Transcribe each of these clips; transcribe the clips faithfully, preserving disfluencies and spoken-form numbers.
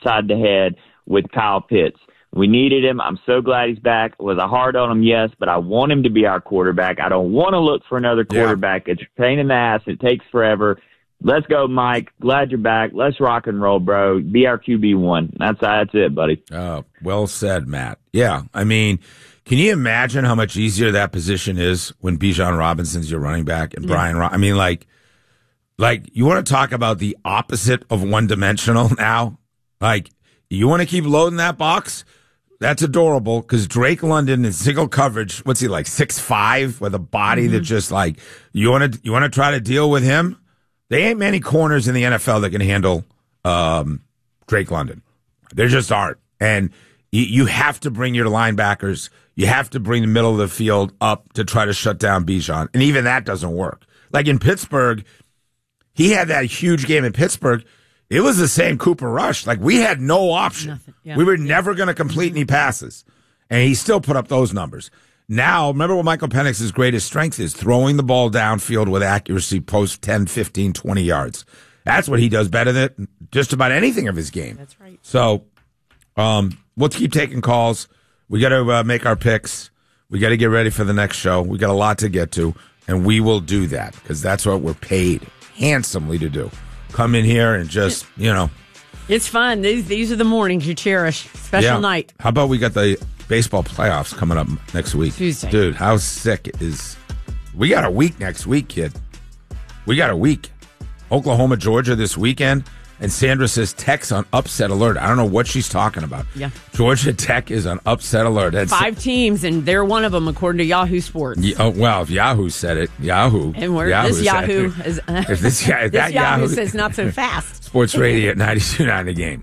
upside the head with Kyle Pitts. We needed him. I'm so glad he's back. Was I hard on him? Yes, but I want him to be our quarterback. I don't want to look for another quarterback. Yeah. It's a pain in the ass. It takes forever. Let's go, Mike. Glad you're back. Let's rock and roll, bro. Be our Q B one. That's that's it, buddy. Oh, well said, Matt. Yeah, I mean, can you imagine how much easier that position is when Bijan Robinson's your running back and yeah. Brian? Ro- I mean, like, like you want to talk about the opposite of one-dimensional now? Like, you want to keep loading that box? That's adorable because Drake London in single coverage. What's he like? six five with a body mm-hmm. that just like you want to you want to try to deal with him. There ain't many corners in the N F L that can handle um, Drake London. There just aren't. And you, you have to bring your linebackers, you have to bring the middle of the field up to try to shut down Bijan. And even that doesn't work. Like in Pittsburgh, he had that huge game in Pittsburgh. It was the same Cooper Rush. Like we had no option. Yeah. We were yeah. never going to complete any passes. And he still put up those numbers. Now, remember what Michael Penix's greatest strength is? Throwing the ball downfield with accuracy post ten, fifteen, twenty yards. That's what he does better than just about anything of his game. That's right. So, um, we'll keep taking calls. We got to uh, make our picks. We got to get ready for the next show. We got a lot to get to, and we will do that because that's what we're paid handsomely to do. Come in here and just, you know. It's fun. These these are the mornings you cherish. Special yeah. night. How about we got the baseball playoffs coming up next week? Tuesday. Dude, how sick is... We got a week next week, kid. We got a week. Oklahoma, Georgia this weekend. And Sandra says Tech's on upset alert. I don't know what she's talking about. Yeah. Georgia Tech is on upset alert. That's Five teams, and they're one of them, according to Yahoo Sports. Yeah, oh, well, if Yahoo said it, Yahoo. And where Yahoo this Yahoo is... Uh, if this, yeah, if this that Yahoo, Yahoo says not so fast. Sports Radio at ninety-two point nine The Game.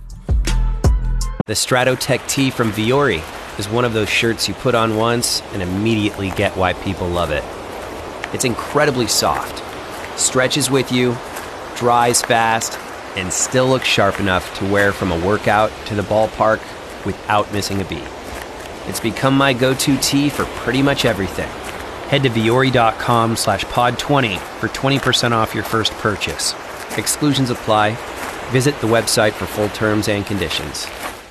The Stratotech tee from Viore is one of those shirts you put on once and immediately get why people love it. It's incredibly soft, stretches with you, dries fast, and still looks sharp enough to wear from a workout to the ballpark without missing a beat. It's become my go-to tee for pretty much everything. Head to Viore.com slash pod 20 for twenty percent off your first purchase. Exclusions apply. Visit the website for full terms and conditions.